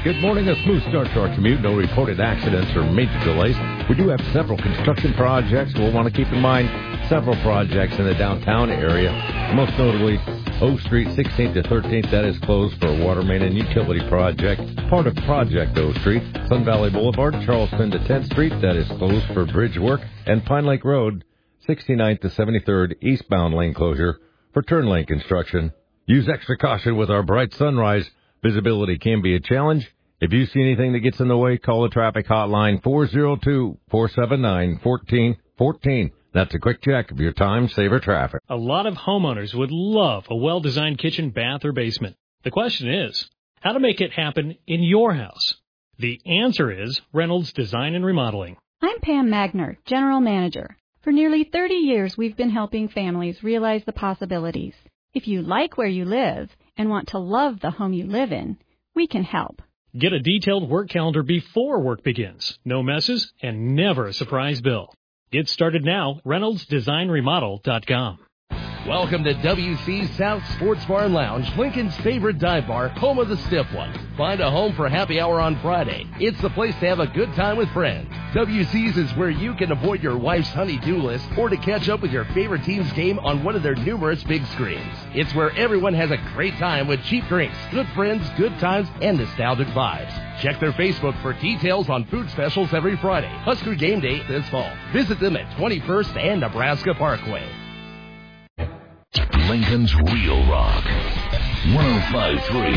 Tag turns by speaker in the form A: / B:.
A: Good morning. A smooth start to our commute. No reported accidents or major delays. We do have several construction projects. We'll want to keep in mind several projects in the downtown area. Most notably, O Street 16th to 13th. That is closed for a water main and utility project. Part of Project O Street. Sun Valley Boulevard, Charleston to 10th Street. That is closed for bridge work. And Pine Lake Road, 69th to 73rd, eastbound lane closure for turn lane construction. Use extra caution with our bright sunrise. Visibility can be a challenge. If you see anything that gets in the way, call the traffic hotline 402-479-1414. That's a quick check of your time-saver traffic.
B: A lot of homeowners would love a well-designed kitchen, bath, or basement. The question is, how to make it happen in your house? The answer is Reynolds Design and Remodeling.
C: I'm Pam Magner, General Manager. For nearly 30 years, we've been helping families realize the possibilities. If you like where you live and want to love the home you live in, we can help.
B: Get a detailed work calendar before work begins. No messes and never a surprise bill. Get started now, ReynoldsDesignRemodel.com.
D: Welcome to WC South Sports Bar and Lounge, Lincoln's favorite dive bar, home of the stiff one. Find a home for happy hour on Friday. It's the place to have a good time with friends. WC's is where you can avoid your wife's honey-do list or to catch up with your favorite team's game on one of their numerous big screens. It's where everyone has a great time with cheap drinks, good friends, good times, and nostalgic vibes. Check their Facebook for details on food specials every Friday. Husker Game Day this fall. Visit them at 21st and Nebraska Parkway.
E: Lincoln's Real Rock 105.3